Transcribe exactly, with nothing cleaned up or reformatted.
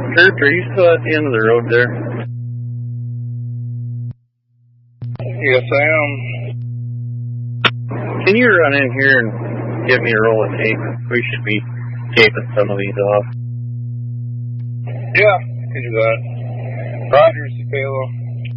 Kurt, are you still at the end of the road there? Yes, I am. Can you run in here and get me a roll of tape? We should be taping some of these off. Yeah, I can do that. Roger, Cepelo.